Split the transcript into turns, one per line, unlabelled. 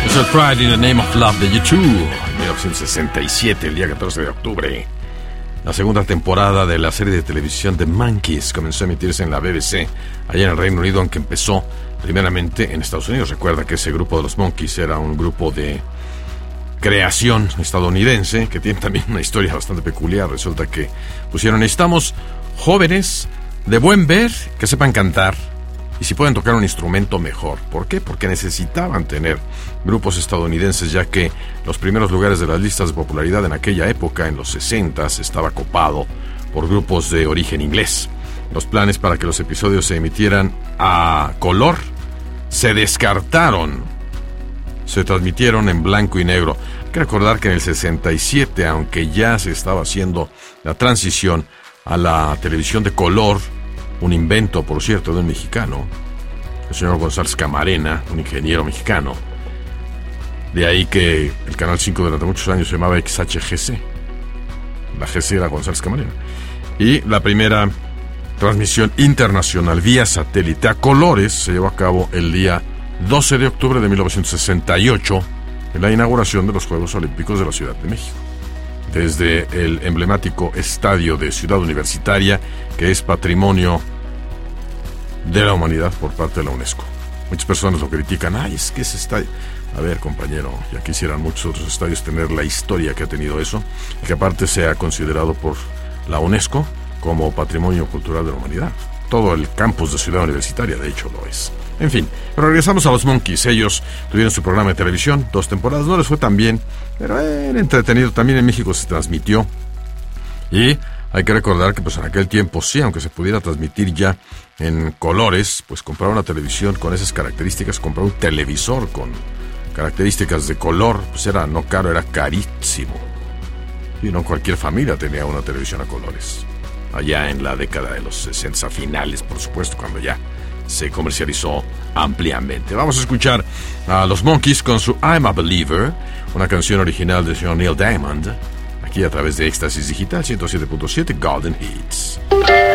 Es el Pride in the Name of Love de U2, en 1967, el día 14 de octubre. La segunda temporada de la serie de televisión The Monkees comenzó a emitirse en la BBC, allá en el Reino Unido, aunque empezó primeramente en Estados Unidos. Recuerda que ese grupo de los Monkees era un grupo de creación estadounidense, que tiene también una historia bastante peculiar. Resulta que pusieron: necesitamos jóvenes de buen ver, que sepan cantar, y si pueden tocar un instrumento, mejor. ¿Por qué? Porque necesitaban tener grupos estadounidenses, ya que los primeros lugares de las listas de popularidad en aquella época, en los 60s, estaba copado por grupos de origen inglés. Los planes para que los episodios se emitieran a color se descartaron. Se transmitieron en blanco y negro. Hay que recordar que en el 67, aunque ya se estaba haciendo la transición a la televisión de color, un invento, por cierto, de un mexicano, el señor González Camarena, un ingeniero mexicano. De ahí que el Canal 5 durante muchos años se llamaba XHGC. La GC era González Camarena. Y la primera transmisión internacional vía satélite a colores se llevó a cabo el día 12 de octubre de 1968, en la inauguración de los Juegos Olímpicos de la Ciudad de México. Desde el emblemático estadio de Ciudad Universitaria, que es patrimonio de la humanidad por parte de la UNESCO. Muchas personas lo critican. Ay, es que ese estadio... A ver, compañero, ya quisieran muchos otros estadios tener la historia que ha tenido eso, y que aparte sea considerado por la UNESCO como patrimonio cultural de la humanidad. Todo el campus de Ciudad Universitaria, de hecho, lo es. En fin, pero regresamos a los Monkees. Ellos tuvieron su programa de televisión, 2 temporadas, no les fue tan bien, pero era entretenido. También en México se transmitió. Y hay que recordar que pues en aquel tiempo sí, aunque se pudiera transmitir ya en colores, pues comprar una televisión con esas características, comprar un televisor con características de color, pues era no caro, era carísimo. Y no cualquier familia tenía una televisión a colores. Allá en la década de los 60 finales, por supuesto, cuando ya se comercializó ampliamente. Vamos a escuchar a los Monkees con su I'm a Believer, una canción original del señor Neil Diamond, aquí a través de Éxtasis Digital 107.7 Golden Hits.